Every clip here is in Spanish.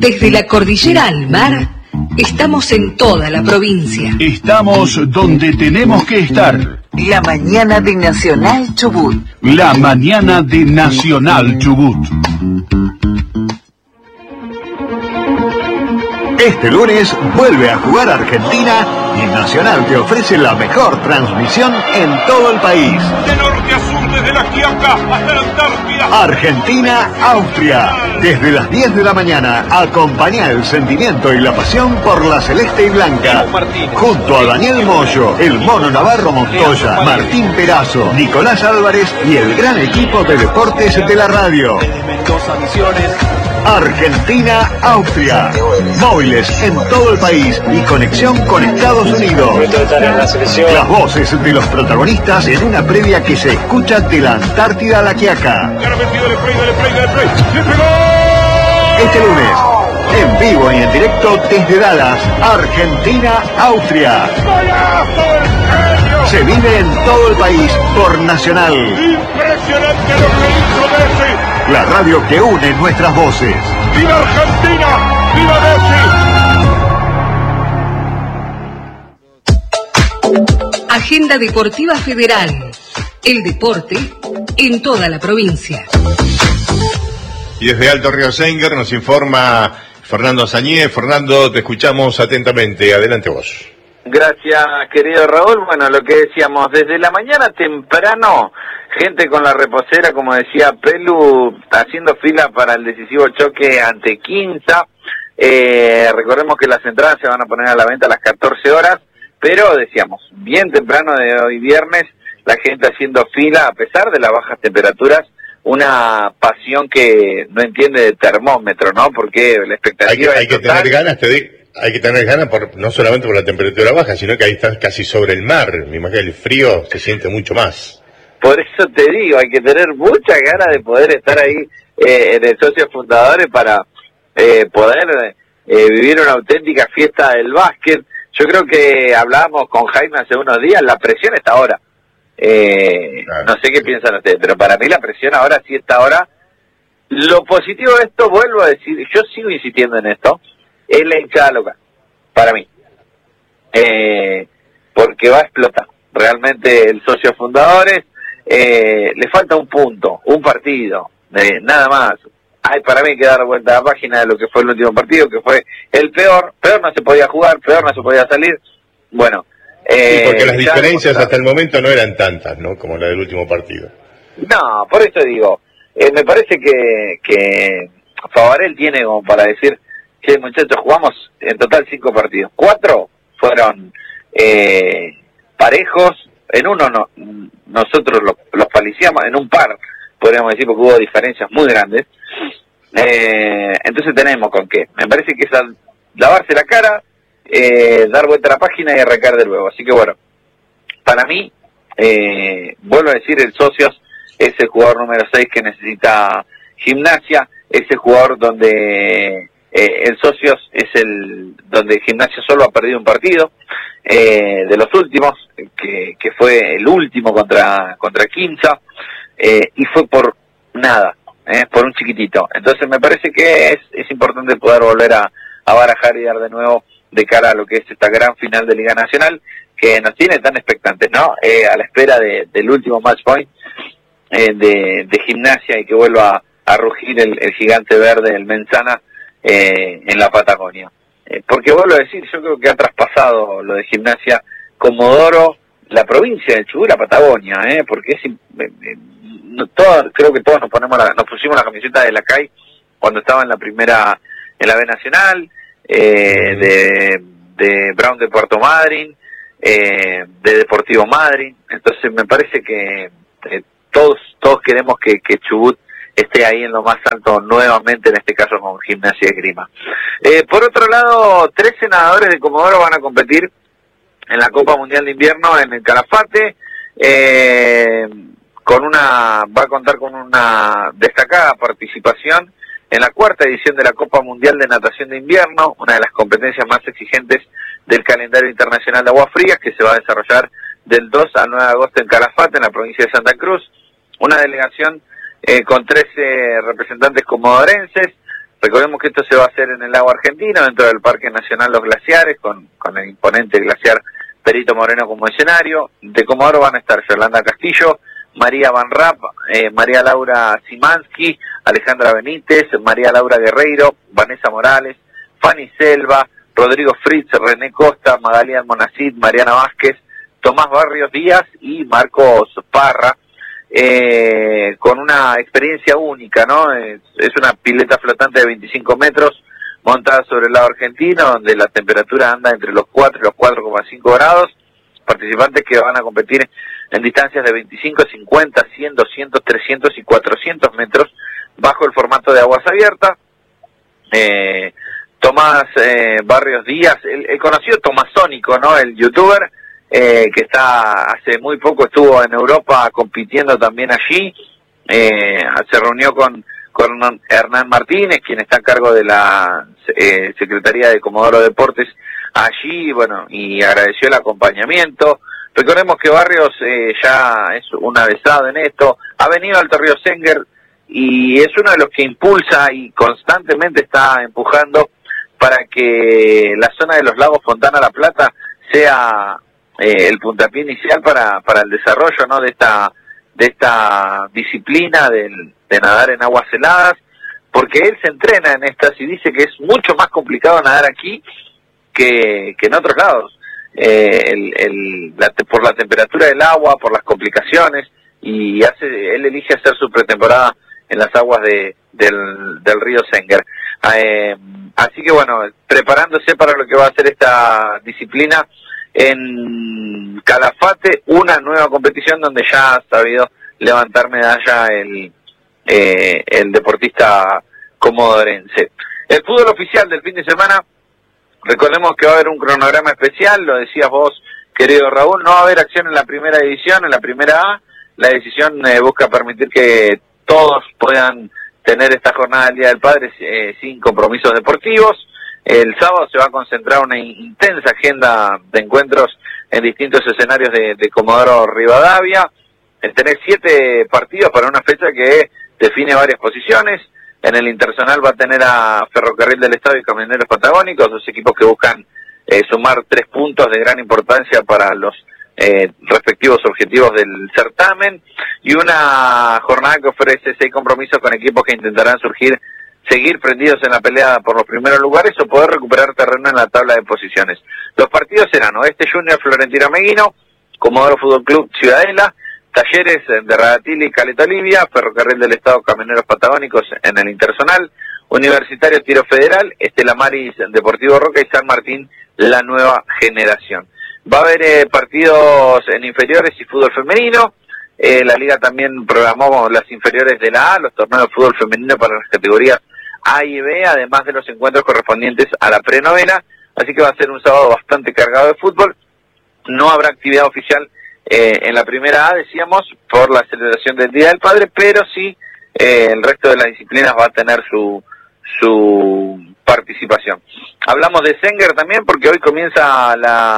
Desde la cordillera al mar, estamos en toda la provincia. Estamos donde tenemos que estar. La mañana de Nacional Chubut. La mañana de Nacional Chubut. Este lunes vuelve a jugar Argentina y Nacional te ofrece la mejor transmisión en todo el país. De norte a sur, desde la Quiaca hasta la Antártida. Argentina-Austria. Desde las 10 de la mañana, acompaña el sentimiento y la pasión por la celeste y blanca. Junto a Daniel Moyo, el Mono Navarro Montoya, Martín Perazo, Nicolás Álvarez y el gran equipo de deportes de la radio. Argentina-Austria. Móviles en todo el país y conexión con Estados Unidos. Las voces de los protagonistas en una previa que se escucha de la Antártida a la Quiaca. Este lunes, en vivo y en directo desde Dallas, Argentina-Austria. Se vive en todo el país por Nacional. Impresionante lo que hizo Messi. La radio que une nuestras voces. ¡Viva Argentina! ¡Viva Messi! Agenda Deportiva Federal. El deporte en toda la provincia. Y desde Alto Río Senguer nos informa Fernando Sañé. Fernando, te escuchamos atentamente. Adelante vos. Gracias, querido Raúl. Bueno, lo que decíamos, desde la mañana temprano, gente con la reposera, como decía Pelu, haciendo fila para el decisivo choque ante Quinza. Recordemos que las entradas se van a poner a la venta a las 14 horas, pero decíamos, bien temprano de hoy viernes, la gente haciendo fila, a pesar de las bajas temperaturas, una pasión que no entiende de termómetro, ¿no? Porque la expectativa hay que tener ganas, te digo. Hay que tener ganas, no solamente por la temperatura baja, sino que ahí estás casi sobre el mar. Me imagino el frío se siente mucho más. Por eso te digo, hay que tener muchas ganas de poder estar ahí en el Socios Fundadores para poder vivir una auténtica fiesta del básquet. Yo creo que hablábamos con Jaime hace unos días, la presión está ahora. Claro. No sé qué piensan ustedes, pero para mí la presión ahora sí está ahora. Lo positivo de esto, vuelvo a decir, yo sigo insistiendo en esto, es la hinchada local, para mí. Porque va a explotar. Realmente el Socios Fundadores le falta un punto, un partido, nada más. Hay para mí que dar vuelta a la página de lo que fue el último partido, que fue el peor no se podía jugar, peor no se podía salir. Bueno. Sí, porque las diferencias hasta el momento no eran tantas, ¿no? Como la del último partido. No, por eso digo, me parece que Favarel tiene como para decir, che, muchachos, jugamos en total 5 partidos. 4 fueron parejos, en uno no, nosotros los paliciamos, en un par, podríamos decir, porque hubo diferencias muy grandes. Entonces tenemos con qué. Me parece que es lavarse la cara, dar vuelta a la página y arrancar de nuevo. Así que bueno, para mí, vuelvo a decir, el Socios es el jugador número 6 que necesita Gimnasia, es el jugador donde el Socios es donde Gimnasia solo ha perdido un partido de los últimos, que fue el último contra Quinza, y fue por nada, por un chiquitito. Entonces me parece que es importante poder volver a barajar y dar de nuevo de cara a lo que es esta gran final de Liga Nacional, que nos tiene tan expectantes, ¿no? A la espera del último match point de Gimnasia, y que vuelva a rugir el gigante verde, el Menzana, en la Patagonia. Porque vuelvo a decir, yo creo que ha traspasado lo de Gimnasia Comodoro, la provincia del Chubut, la Patagonia, porque creo que todos nos pusimos la camiseta de la CAI cuando estaba en la B Nacional, de Brown de Puerto Madryn, de Deportivo Madryn. Entonces me parece que todos queremos que Chubut esté ahí en lo más alto nuevamente, en este caso con Gimnasia de Grima. Por otro lado, 13 nadadores de Comodoro van a competir en la Copa Mundial de Invierno en el Calafate, va a contar con una destacada participación en la 4ª edición de la Copa Mundial de Natación de Invierno, una de las competencias más exigentes del calendario internacional de aguas frías, que se va a desarrollar del 2 al 9 de agosto en Calafate, en la provincia de Santa Cruz. Una delegación con 13 representantes comodorenses, Recordemos que esto se va a hacer en el lago argentino, dentro del Parque Nacional Los Glaciares, con el imponente glaciar Perito Moreno como escenario. De Comodoro van a estar Yolanda Castillo, María Van Rapp, María Laura Simansky, Alejandra Benítez, María Laura Guerreiro, Vanessa Morales, Fanny Selva, Rodrigo Fritz, René Costa, Magalí Almonacid, Mariana Vázquez, Tomás Barrios Díaz y Marcos Parra, con una experiencia única, ¿no? Es una pileta flotante de 25 metros, montada sobre el lado argentino, donde la temperatura anda entre los 4 y los 4,5 grados. Participantes que van a competir en distancias de 25, 50, 100, 200, 300 y 400 metros, bajo el formato de aguas abiertas. Tomás Barrios Díaz, el conocido Tomasónico, ¿no? El youtuber, que hace muy poco estuvo en Europa compitiendo también allí. Se reunió con Hernán Martínez, quien está a cargo de la Secretaría de Comodoro Deportes allí, bueno, y agradeció el acompañamiento. Recordemos que Barrios ya es un avesado en esto, ha venido al Río Senguer y es uno de los que impulsa y constantemente está empujando para que la zona de los lagos Fontana La Plata sea el puntapié inicial para el desarrollo, ¿no?, de esta disciplina de nadar en aguas heladas, porque él se entrena en estas y dice que es mucho más complicado nadar aquí que en otros lados, por la temperatura del agua, por las complicaciones, y él elige hacer su pretemporada en las aguas del río Senguer. Así que bueno, preparándose para lo que va a ser esta disciplina en Calafate, una nueva competición donde ya ha sabido levantar medalla el deportista comodorense. El fútbol oficial del fin de semana, recordemos que va a haber un cronograma especial, lo decías vos, querido Raúl, no va a haber acción en la primera división, en la primera A. La decisión busca permitir que todos puedan tener esta jornada del Día del Padre sin compromisos deportivos. El sábado se va a concentrar una intensa agenda de encuentros en distintos escenarios de Comodoro Rivadavia. Tenés 7 partidos para una fecha que define varias posiciones. En el interzonal va a tener a Ferrocarril del Estado y Camioneros Patagónicos, dos equipos que buscan sumar 3 puntos de gran importancia para los respectivos objetivos del certamen, y una jornada que ofrece 6 compromisos con equipos que intentarán seguir prendidos en la pelea por los primeros lugares o poder recuperar terreno en la tabla de posiciones. Los partidos serán Oeste Junior Florentino Meguino, Comodoro Fútbol Club Ciudadela, Talleres de Radatil y Caleta Olivia, Ferrocarril del Estado Camioneros Patagónicos en el interzonal, Universitario Tiro Federal, Estela Maris Deportivo Roca y San Martín La Nueva Generación. Va a haber partidos en inferiores y fútbol femenino. La liga también programó las inferiores de la A, los torneos de fútbol femenino para las categorías A y B, además de los encuentros correspondientes a la prenovena, así que va a ser un sábado bastante cargado de fútbol. No habrá actividad oficial en la primera A, decíamos, por la celebración del Día del Padre, pero sí el resto de las disciplinas va a tener su participación. Hablamos de Senguer también porque hoy comienza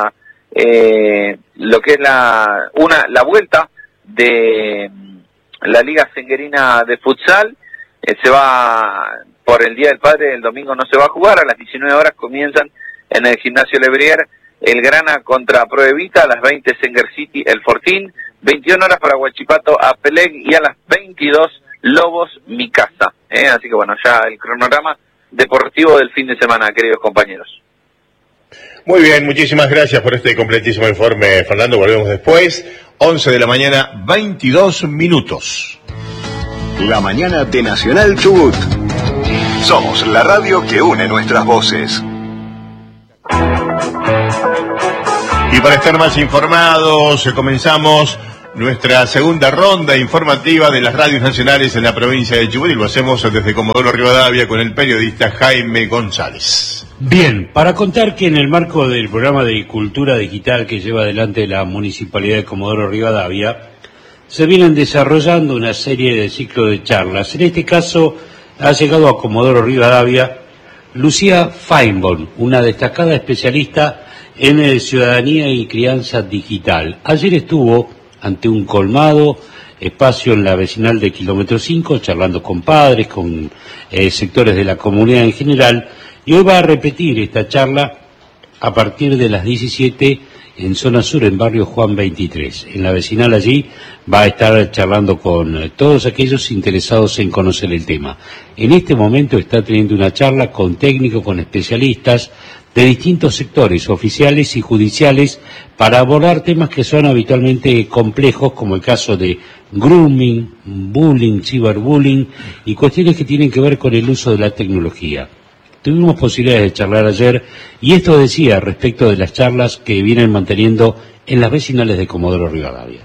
lo que es la vuelta de la Liga Senguerina de Futsal. Se va por el Día del Padre, el domingo no se va a jugar, a las 19 horas comienzan en el Gimnasio Lebrier el Grana contra Proevita, a las 20 Senguer City el Fortín, 21 horas para Huachipato a Peleg y a las 22 Lobos Mi Casa. Así que bueno, ya el cronograma deportivo del fin de semana, queridos compañeros. Muy bien, muchísimas gracias por este completísimo informe, Fernando. Volvemos después, 11 de la mañana, 22 minutos. La mañana de Nacional Chubut. Somos la radio que une nuestras voces. Y para estar más informados, comenzamos nuestra segunda ronda informativa de las radios nacionales en la provincia de Chubut, y lo hacemos desde Comodoro Rivadavia con el periodista Jaime González. Bien, para contar que en el marco del programa de cultura digital que lleva adelante la Municipalidad de Comodoro Rivadavia, se vienen desarrollando una serie de ciclos de charlas. En este caso ha llegado a Comodoro Rivadavia Lucía Feinborn, una destacada especialista en ciudadanía y crianza digital. Ayer estuvo ante un colmado espacio en la vecinal de Kilómetro 5, charlando con padres, con sectores de la comunidad en general, y hoy va a repetir esta charla a partir de las 17 en zona sur, en barrio Juan 23. En la vecinal allí va a estar charlando con todos aquellos interesados en conocer el tema. En este momento está teniendo una charla con técnicos, con especialistas de distintos sectores, oficiales y judiciales, para abordar temas que son habitualmente complejos, como el caso de grooming, bullying, ciberbullying y cuestiones que tienen que ver con el uso de la tecnología. Tuvimos posibilidades de charlar ayer y esto decía respecto de las charlas que vienen manteniendo en las vecinales de Comodoro Rivadavia.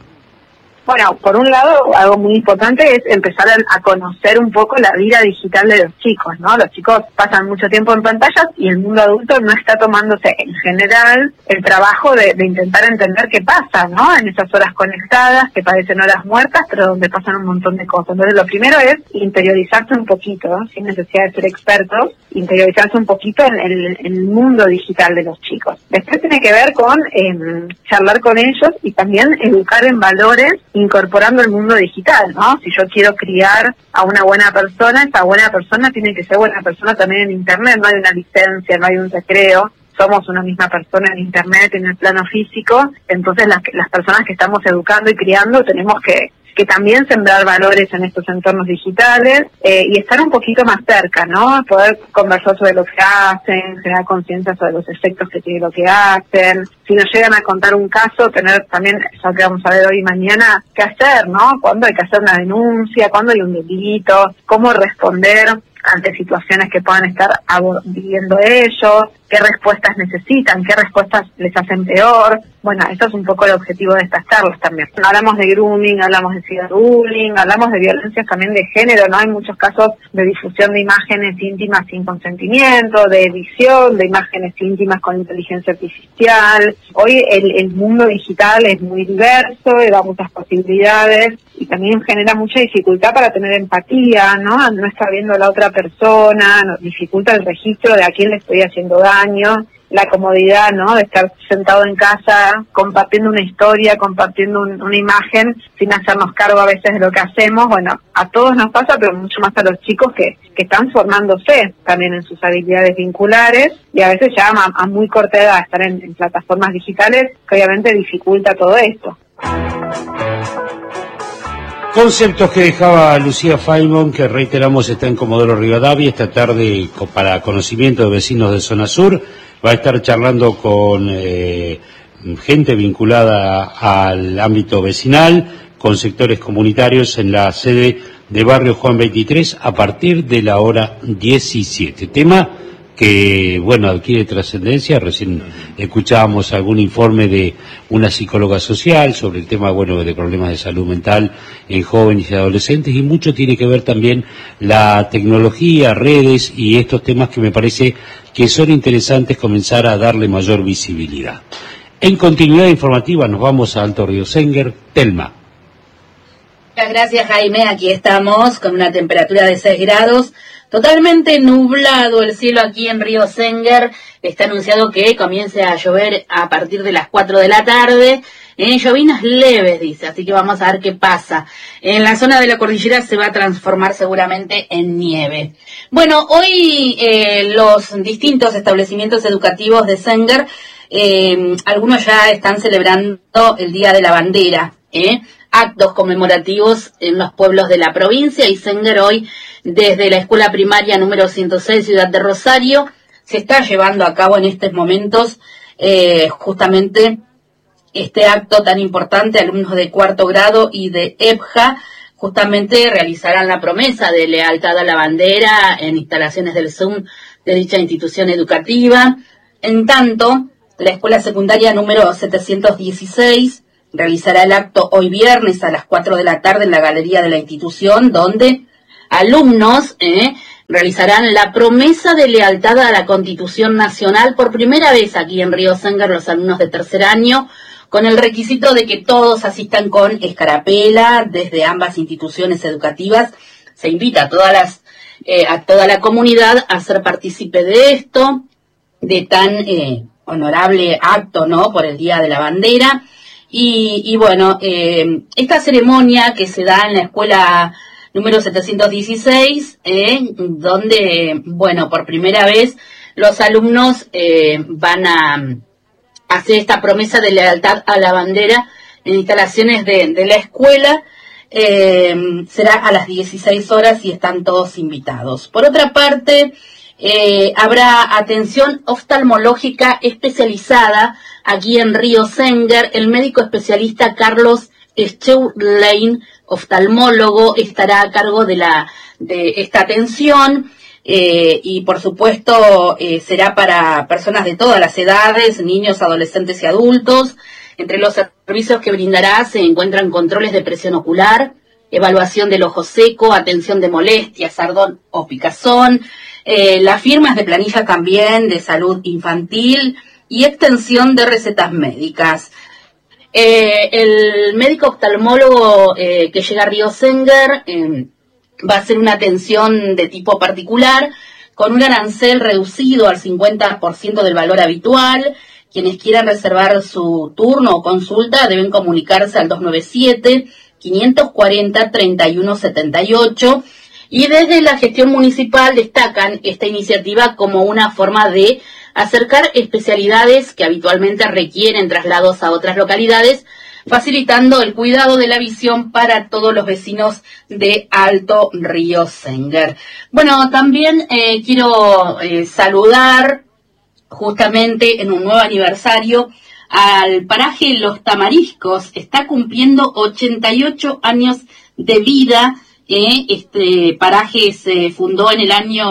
Bueno, por un lado, algo muy importante es empezar a conocer un poco la vida digital de los chicos, ¿no? Los chicos pasan mucho tiempo en pantallas y el mundo adulto no está tomándose, en general, el trabajo de intentar entender qué pasa, ¿no? En esas horas conectadas, que parecen horas muertas, pero donde pasan un montón de cosas. Entonces, lo primero es interiorizarse un poquito, ¿no? Sin necesidad de ser expertos, interiorizarse un poquito en el mundo digital de los chicos. Después tiene que ver con charlar con ellos y también educar en valores, incorporando el mundo digital, ¿no? Si yo quiero criar a una buena persona, esa buena persona tiene que ser buena persona también en Internet, no hay una licencia, no hay un recreo, somos una misma persona en Internet, en el plano físico, entonces las personas que estamos educando y criando tenemos que también sembrar valores en estos entornos digitales y estar un poquito más cerca, ¿no? Poder conversar sobre lo que hacen, generar conciencia sobre los efectos que tiene lo que hacen. Si nos llegan a contar un caso, tener también, eso que vamos a ver hoy y mañana, qué hacer, ¿no? Cuándo hay que hacer una denuncia, cuándo hay un delito, cómo responder ante situaciones que puedan estar viviendo ellos, qué respuestas necesitan, qué respuestas les hacen peor. Bueno, eso es un poco el objetivo de estas charlas también. Hablamos de grooming, hablamos de ciberbullying, hablamos de violencias también de género, ¿no? Hay muchos casos de difusión de imágenes íntimas sin consentimiento, de edición de imágenes íntimas con inteligencia artificial. Hoy el mundo digital es muy diverso, da muchas posibilidades y también genera mucha dificultad para tener empatía, ¿no? No estar viendo a la otra persona, nos dificulta el registro de a quién le estoy haciendo daño, la comodidad, ¿no? De estar sentado en casa, compartiendo una historia, compartiendo una imagen, sin hacernos cargo a veces de lo que hacemos. Bueno, a todos nos pasa, pero mucho más a los chicos que están formándose también en sus habilidades vinculares y a veces ya a muy corta edad estar en plataformas digitales, que obviamente dificulta todo esto. Conceptos que dejaba Lucía Feynman, que reiteramos está en Comodoro Rivadavia esta tarde para conocimiento de vecinos de zona sur. Va a estar charlando con gente vinculada al ámbito vecinal, con sectores comunitarios en la sede de barrio Juan 23 a partir de la hora 17. Tema que, bueno, adquiere trascendencia. Recién escuchábamos algún informe de una psicóloga social sobre el tema, bueno, de problemas de salud mental en jóvenes y adolescentes, y mucho tiene que ver también la tecnología, redes y estos temas que me parece que son interesantes comenzar a darle mayor visibilidad. En continuidad informativa nos vamos a Alto Río Senguer. Telma. Muchas gracias, Jaime. Aquí estamos con una temperatura de 6 grados. Totalmente nublado el cielo aquí en Río Senguer. Está anunciado que comience a llover a partir de las 4 de la tarde. Llovinas leves, dice, así que vamos a ver qué pasa. En la zona de la cordillera se va a transformar seguramente en nieve. Bueno, hoy los distintos establecimientos educativos de Senguer, algunos ya están celebrando el Día de la Bandera, actos conmemorativos en los pueblos de la provincia, y Senguer hoy, desde la escuela primaria número 106, Ciudad de Rosario, se está llevando a cabo en estos momentos justamente este acto tan importante. Alumnos de cuarto grado y de EPJA justamente realizarán la promesa de lealtad a la bandera en instalaciones del Zoom de dicha institución educativa. En tanto, la escuela secundaria número 716 realizará el acto hoy viernes a las 4 de la tarde en la galería de la institución, donde alumnos realizarán la promesa de lealtad a la Constitución Nacional por primera vez aquí en Río Senguer, los alumnos de tercer año, con el requisito de que todos asistan con escarapela desde ambas instituciones educativas. Se invita a toda la comunidad a ser partícipe de esto, de tan honorable acto, ¿no?, por el Día de la Bandera. Y bueno, esta ceremonia que se da en la escuela número 716, donde, bueno, por primera vez los alumnos van a hacer esta promesa de lealtad a la bandera en instalaciones de la escuela. Será a las 16 horas y están todos invitados. Por otra parte, habrá atención oftalmológica especializada aquí en Río Senger. El médico especialista Carlos Scheulein, oftalmólogo, estará a cargo de esta atención. Y por supuesto será para personas de todas las edades, niños, adolescentes y adultos. Entre los servicios que brindará se encuentran controles de presión ocular, evaluación del ojo seco, atención de molestias, sardón o picazón, las firmas de planilla también de salud infantil y extensión de recetas médicas. El médico oftalmólogo que llega a Río Senger va a hacer una atención de tipo particular con un arancel reducido al 50% del valor habitual. Quienes quieran reservar su turno o consulta deben comunicarse al 297-540-3178. Y desde la gestión municipal destacan esta iniciativa como una forma de acercar especialidades que habitualmente requieren traslados a otras localidades, facilitando el cuidado de la visión para todos los vecinos de Alto Río Senger. Bueno, también quiero saludar justamente en un nuevo aniversario al paraje Los Tamariscos. Está cumpliendo 88 años de vida. Este paraje se fundó en el año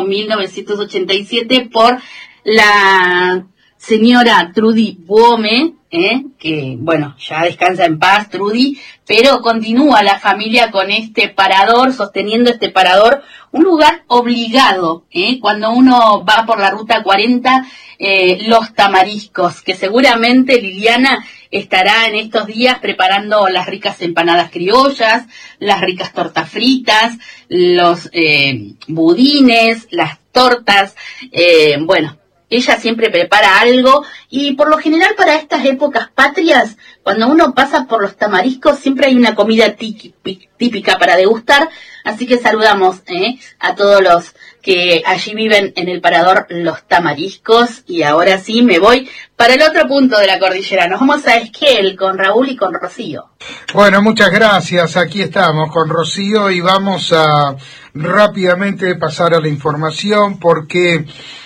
1987 por la señora Trudy Buome, que bueno, ya descansa en paz Trudy, pero continúa la familia con este parador, sosteniendo este parador, un lugar obligado, cuando uno va por la ruta 40, Los Tamariscos, que seguramente Liliana estará en estos días preparando las ricas empanadas criollas, las ricas tortas fritas, los budines, las tortas, bueno, ella siempre prepara algo y por lo general para estas épocas patrias, cuando uno pasa por Los Tamariscos siempre hay una comida típica para degustar, así que saludamos a todos los que allí viven en el parador Los Tamariscos. Y ahora sí me voy para el otro punto de la cordillera, nos vamos a Esquel con Raúl y con Rocío. Bueno, muchas gracias, aquí estamos con Rocío y vamos a rápidamente pasar a la información porque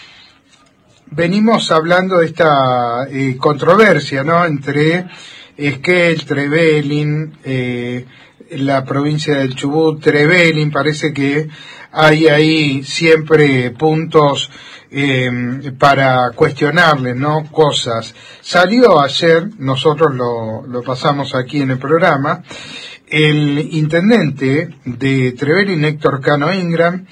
venimos hablando de esta controversia, ¿no?, entre Esquel, Trevelin, la provincia del Chubut, Trevelin. Parece que hay ahí siempre puntos para cuestionarle, ¿no?, cosas. Salió ayer, nosotros lo pasamos aquí en el programa, el intendente de Trevelin, Héctor Cano Ingram,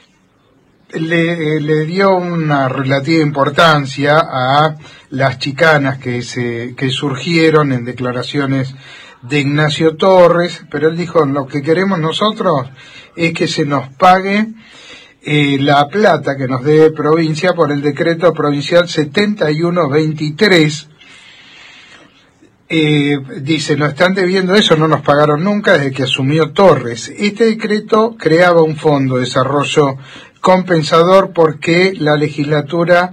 le dio una relativa importancia a las chicanas que surgieron en declaraciones de Ignacio Torres, pero él dijo: lo que queremos nosotros es que se nos pague la plata que nos debe provincia por el decreto provincial 7123. Dice, no están debiendo eso, no nos pagaron nunca desde que asumió Torres. Este decreto creaba un fondo de desarrollo compensador porque la legislatura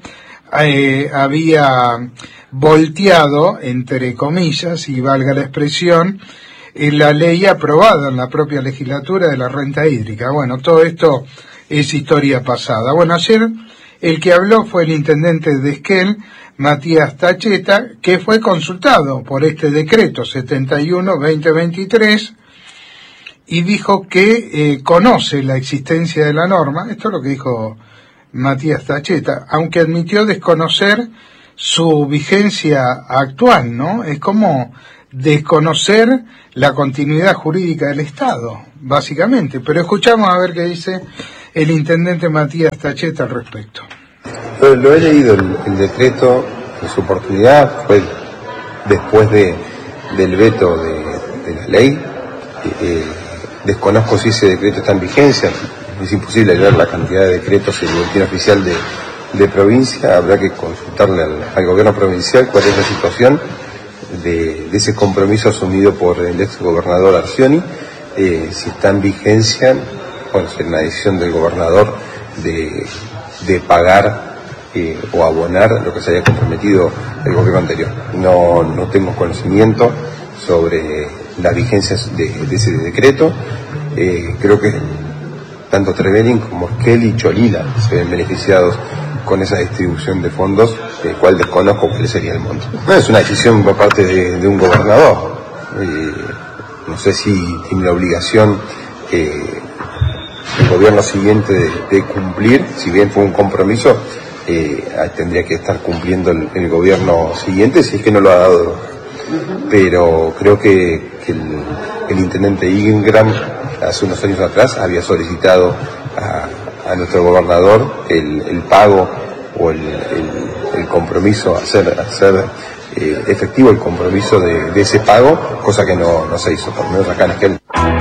había volteado, entre comillas, y valga la expresión, la ley aprobada en la propia legislatura de la renta hídrica. Bueno, todo esto es historia pasada. Bueno, ayer el que habló fue el intendente de Esquel, Matías Tacheta, que fue consultado por este decreto 71-2023 y dijo que conoce la existencia de la norma. Esto es lo que dijo Matías Tacheta, aunque admitió desconocer su vigencia actual, ¿no? Es como desconocer la continuidad jurídica del Estado, básicamente. Pero escuchamos a ver qué dice el intendente Matías Tacheta al respecto. Lo he leído, el decreto en su oportunidad fue después del veto de la ley. Desconozco si ese decreto está en vigencia, es imposible leer la cantidad de decretos en el boletín oficial de provincia, habrá que consultarle al gobierno provincial cuál es la situación. de ese compromiso asumido por el ex gobernador Arcioni, si está en vigencia, bueno, es una decisión del gobernador de pagar o abonar lo que se haya comprometido el gobierno anterior. No tengo conocimiento sobre la vigencia de ese decreto. Creo que tanto Trevelin como Esquel y Cholila se ven beneficiados con esa distribución de fondos, el cual desconozco cuál sería el monto. No, es una decisión por parte de un gobernador. No sé si tiene la obligación el gobierno siguiente de cumplir, si bien fue un compromiso, tendría que estar cumpliendo el gobierno siguiente, si es que no lo ha dado. Pero creo que el intendente Ingram hace unos años atrás había solicitado a nuestro gobernador el pago o el compromiso, hacer efectivo el compromiso de ese pago, cosa que no se hizo, por lo menos acá en Esquel.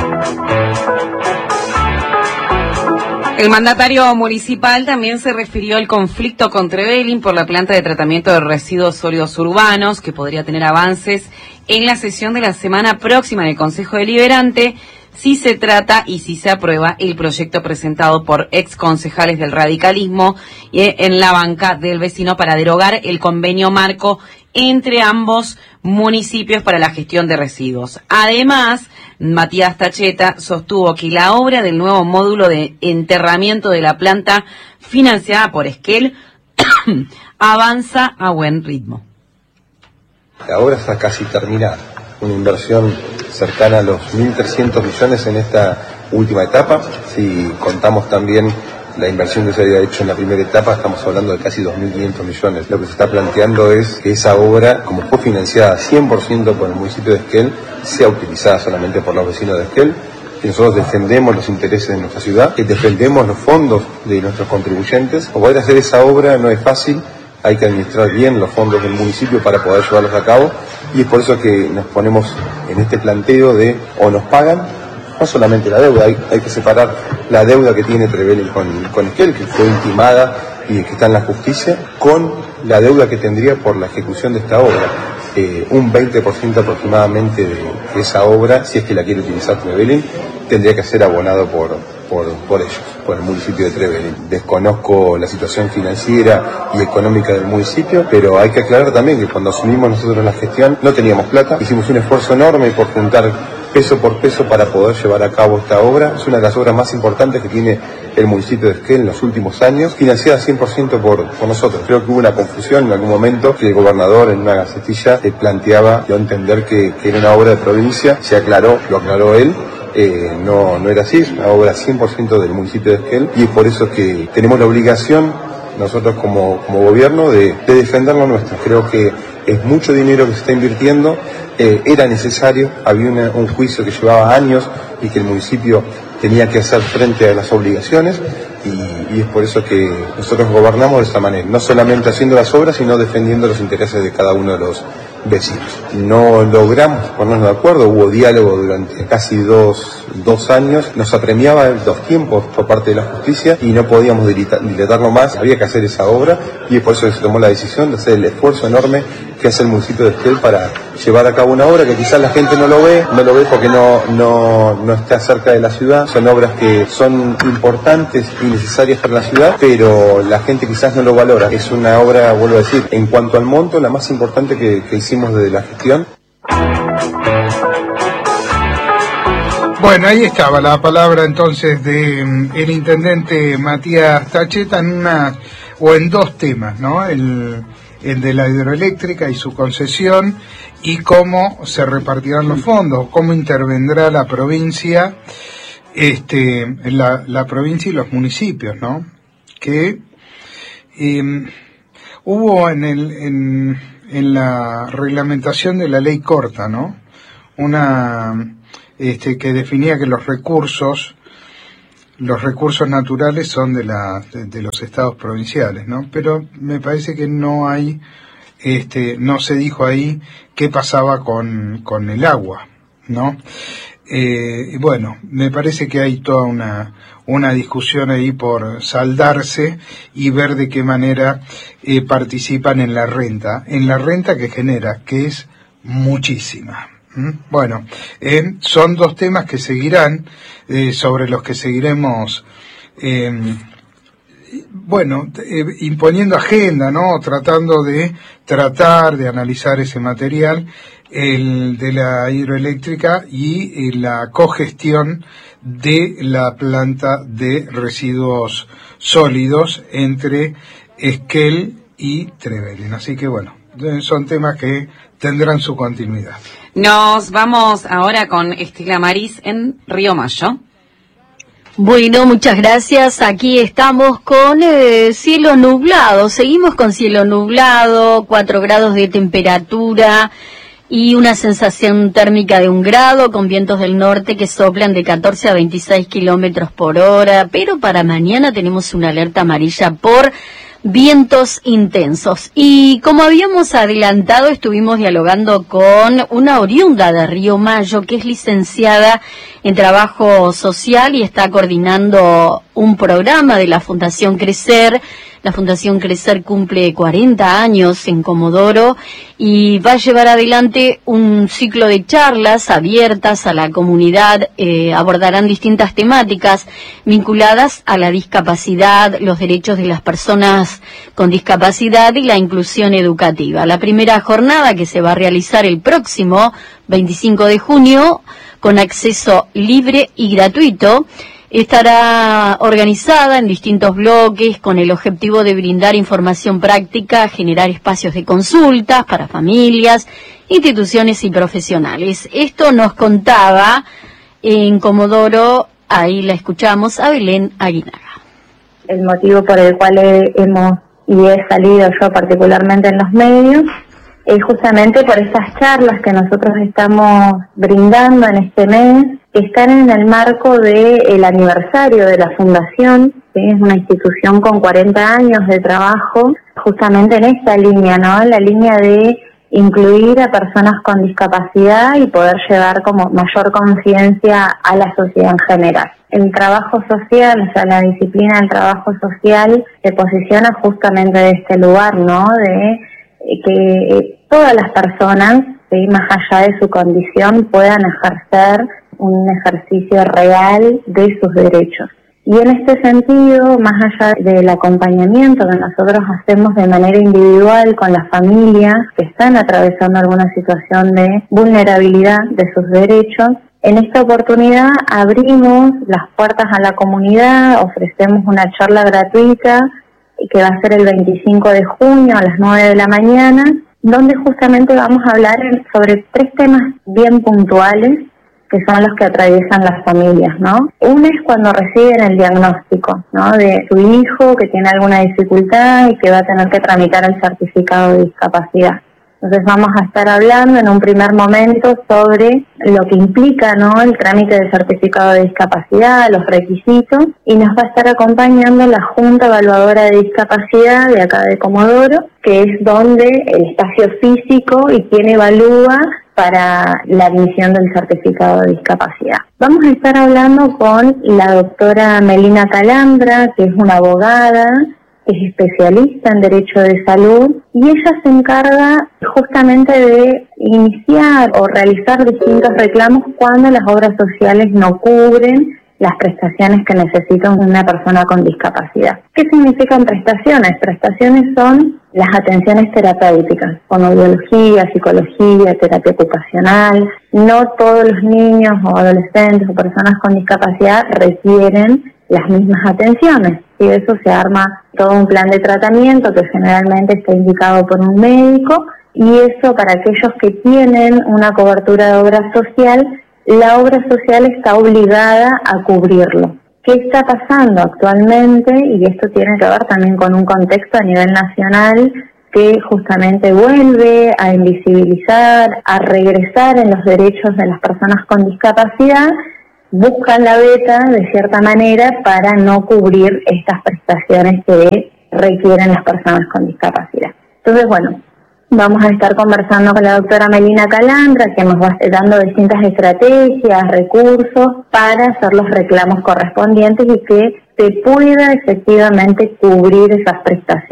El mandatario municipal también se refirió al conflicto con Trevelin por la planta de tratamiento de residuos sólidos urbanos, que podría tener avances en la sesión de la semana próxima en el Consejo Deliberante, si se trata y si se aprueba el proyecto presentado por ex concejales del radicalismo en la banca del vecino para derogar el convenio marco entre ambos municipios para la gestión de residuos. Además, Matías Tacheta sostuvo que la obra del nuevo módulo de enterramiento de la planta financiada por Esquel avanza a buen ritmo. La obra está casi terminada, una inversión cercana a los 1.300 millones en esta última etapa. Si contamos también la inversión que se había hecho en la primera etapa, estamos hablando de casi 2.500 millones. Lo que se está planteando es que esa obra, como fue financiada 100% por el municipio de Esquel, sea utilizada solamente por los vecinos de Esquel, que nosotros defendemos los intereses de nuestra ciudad, que defendemos los fondos de nuestros contribuyentes. Poder hacer esa obra no es fácil, hay que administrar bien los fondos del municipio para poder llevarlos a cabo, y es por eso que nos ponemos en este planteo de o nos pagan, no solamente la deuda, hay que separar la deuda que tiene Trevelin con Esquel, que fue intimada y que está en la justicia, con la deuda que tendría por la ejecución de esta obra. Un 20% aproximadamente de esa obra, si es que la quiere utilizar Trevelin, tendría que ser abonado por ellos, por el municipio de Trevelin. Desconozco la situación financiera y económica del municipio, pero hay que aclarar también que cuando asumimos nosotros la gestión no teníamos plata, hicimos un esfuerzo enorme por juntar peso por peso para poder llevar a cabo esta obra. Es una de las obras más importantes que tiene el municipio de Esquel en los últimos años, financiada 100% por nosotros. Creo que hubo una confusión en algún momento, que el gobernador en una gacetilla planteaba, dio a entender que era una obra de provincia, se aclaró, lo aclaró él. No era así, es una obra 100% del municipio de Esquel, y es por eso que tenemos la obligación, nosotros como gobierno, de defender lo nuestro. Creo que es mucho dinero que se está invirtiendo, era necesario, había un juicio que llevaba años y que el municipio tenía que hacer frente a las obligaciones, y es por eso que nosotros gobernamos de esta manera, no solamente haciendo las obras, sino defendiendo los intereses de cada uno de los vecinos. No logramos ponernos de acuerdo, hubo diálogo durante casi dos años, nos apremiaba los tiempos por parte de la justicia y no podíamos dilatarlo más, había que hacer esa obra, y es por eso que se tomó la decisión de hacer el esfuerzo enorme que hace el municipio de Esquel para llevar a cabo una obra que quizás la gente no lo ve porque no está cerca de la ciudad. Son obras que son importantes y necesarias para la ciudad, pero la gente quizás no lo valora. Es una obra, vuelvo a decir, en cuanto al monto, la más importante que hicimos desde la gestión. Bueno, ahí estaba la palabra entonces de el intendente Matías Tacheta en dos temas, ¿no? El de la hidroeléctrica y su concesión, y cómo se repartirán los fondos, cómo intervendrá la provincia, la provincia y los municipios, ¿no? Que hubo en la reglamentación de la ley corta, ¿no? Que definía que los recursos naturales son de los estados provinciales, ¿no? Pero me parece que no se dijo ahí qué pasaba con el agua, ¿no? Bueno, me parece que hay toda una discusión ahí por saldarse y ver de qué manera participan en la renta que genera, que es muchísima. Bueno, son dos temas que seguirán, sobre los que seguiremos, imponiendo agenda, ¿no? Tratando de analizar ese material, el de la hidroeléctrica y la cogestión de la planta de residuos sólidos entre Esquel y Trevelin. Así que bueno, son temas que tendrán su continuidad. Nos vamos ahora con Estela Maris en Río Mayo. Bueno, muchas gracias. Aquí estamos con cielo nublado. Seguimos con cielo nublado, 4 grados de temperatura y una sensación térmica de 1 grado, con vientos del norte que soplan de 14 a 26 kilómetros por hora. Pero para mañana tenemos una alerta amarilla por vientos intensos. Y como habíamos adelantado, estuvimos dialogando con una oriunda de Río Mayo que es licenciada en Trabajo Social y está coordinando un programa de la Fundación Crecer. La Fundación Crecer cumple 40 años en Comodoro y va a llevar adelante un ciclo de charlas abiertas a la comunidad. Abordarán distintas temáticas vinculadas a la discapacidad, los derechos de las personas con discapacidad y la inclusión educativa. La primera jornada, que se va a realizar el próximo 25 de junio, con acceso libre y gratuito, estará organizada en distintos bloques con el objetivo de brindar información práctica, generar espacios de consultas para familias, instituciones y profesionales. Esto nos contaba en Comodoro, ahí la escuchamos, a Belén Aguinaga. El motivo por el cual he salido yo particularmente en los medios es justamente por estas charlas que nosotros estamos brindando en este mes, que están en el marco del aniversario de la Fundación, que es una institución con 40 años de trabajo, justamente en esta línea, ¿no? La línea de incluir a personas con discapacidad y poder llevar como mayor conciencia a la sociedad en general. El trabajo social, o sea, la disciplina del trabajo social se posiciona justamente de este lugar, ¿no? De que todas las personas, ¿sí?, más allá de su condición, puedan ejercer un ejercicio real de sus derechos. Y en este sentido, más allá del acompañamiento que nosotros hacemos de manera individual con las familias que están atravesando alguna situación de vulnerabilidad de sus derechos, en esta oportunidad abrimos las puertas a la comunidad, ofrecemos una charla gratuita que va a ser el 25 de junio a las 9 de la mañana, donde justamente vamos a hablar sobre 3 temas bien puntuales que son los que atraviesan las familias, ¿no? Uno es cuando reciben el diagnóstico, ¿no?, de su hijo que tiene alguna dificultad y que va a tener que tramitar el certificado de discapacidad. Entonces vamos a estar hablando en un primer momento sobre lo que implica, ¿no?, el trámite del certificado de discapacidad, los requisitos, y nos va a estar acompañando la Junta Evaluadora de Discapacidad de acá de Comodoro, que es donde el espacio físico y quien evalúa para la admisión del certificado de discapacidad. Vamos a estar hablando con la doctora Melina Calandra, que es una abogada, es especialista en Derecho de Salud, y ella se encarga justamente de iniciar o realizar distintos reclamos cuando las obras sociales no cubren las prestaciones que necesita una persona con discapacidad. ¿Qué significan prestaciones? Prestaciones son las atenciones terapéuticas, fonoaudiología, psicología, terapia ocupacional. No todos los niños o adolescentes o personas con discapacidad requieren las mismas atenciones, y de eso se arma todo un plan de tratamiento que generalmente está indicado por un médico, y eso para aquellos que tienen una cobertura de obra social, la obra social está obligada a cubrirlo. ¿Qué está pasando actualmente? Y esto tiene que ver también con un contexto a nivel nacional que justamente vuelve a invisibilizar, a regresar en los derechos de las personas con discapacidad, buscan la beta de cierta manera para no cubrir estas prestaciones que requieren las personas con discapacidad. Entonces, bueno, vamos a estar conversando con la doctora Melina Calandra, que nos va a estar dando distintas estrategias, recursos para hacer los reclamos correspondientes y que se pueda efectivamente cubrir esas prestaciones.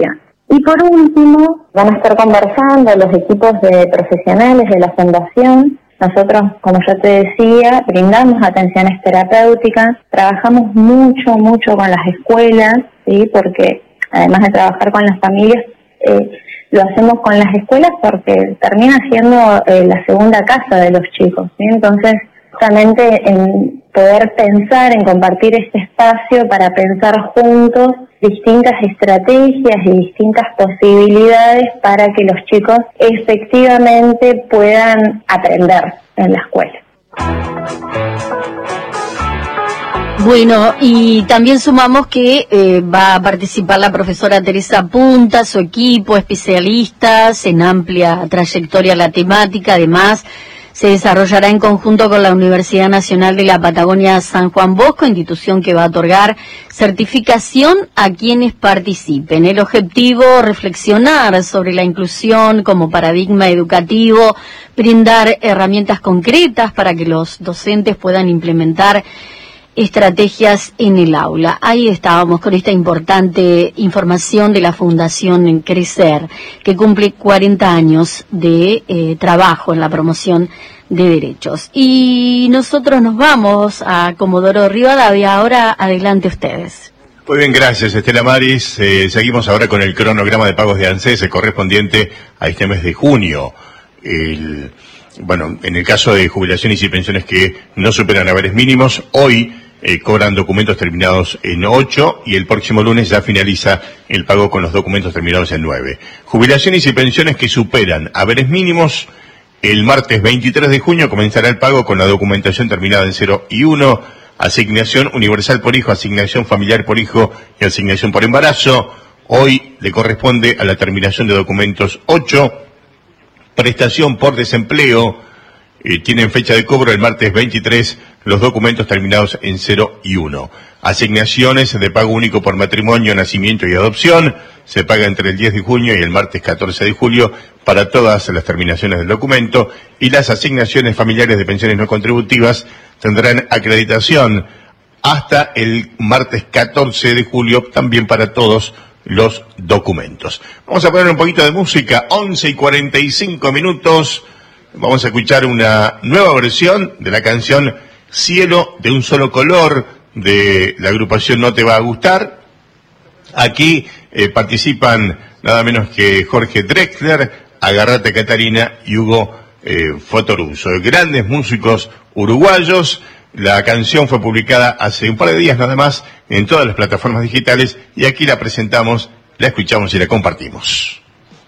Y por último, van a estar conversando los equipos de profesionales de la Fundación. Nosotros, como yo te decía, brindamos atenciones terapéuticas, trabajamos mucho con las escuelas, ¿sí? Porque además de trabajar con las familias, lo hacemos con las escuelas porque termina siendo la segunda casa de los chicos, ¿sí? Entonces, justamente en poder pensar, en compartir este espacio para pensar juntos distintas estrategias y distintas posibilidades para que los chicos efectivamente puedan aprender en la escuela. Bueno, y también sumamos que va a participar la profesora Teresa Punta, su equipo, especialistas en amplia trayectoria la temática. Además, se desarrollará en conjunto con la Universidad Nacional de la Patagonia San Juan Bosco, institución que va a otorgar certificación a quienes participen. El objetivo, reflexionar sobre la inclusión como paradigma educativo, brindar herramientas concretas para que los docentes puedan implementar estrategias en el aula. Ahí estábamos con esta importante información de la Fundación Crecer, que cumple 40 años de trabajo en la promoción de derechos. Y nosotros nos vamos a Comodoro Rivadavia. Ahora adelante ustedes. Muy bien, gracias Estela Maris. Seguimos ahora con el cronograma de pagos de ANSES correspondiente a este mes de junio. Bueno, en el caso de jubilaciones y pensiones que no superan haberes mínimos, hoy cobran documentos terminados en 8 y el próximo lunes ya finaliza el pago con los documentos terminados en 9. Jubilaciones y pensiones que superan haberes mínimos, el martes 23 de junio comenzará el pago con la documentación terminada en 0 y 1, asignación universal por hijo, asignación familiar por hijo y asignación por embarazo. Hoy le corresponde a la terminación de documentos 8, prestación por desempleo, tienen fecha de cobro el martes 23, los documentos terminados en 0 y 1. Asignaciones de pago único por matrimonio, nacimiento y adopción, se paga entre el 10 de junio y el martes 14 de julio para todas las terminaciones del documento, y las asignaciones familiares de pensiones no contributivas tendrán acreditación hasta el martes 14 de julio, también para todos los documentos. Vamos a poner un poquito de música, 11:45. Vamos a escuchar una nueva versión de la canción Cielo de un solo color de la agrupación No Te Va a Gustar. Aquí participan nada menos que Jorge Drexler, Agarrate Catalina y Hugo Fotoruso, grandes músicos uruguayos. La canción fue publicada hace un par de días nada más en todas las plataformas digitales y aquí la presentamos, la escuchamos y la compartimos.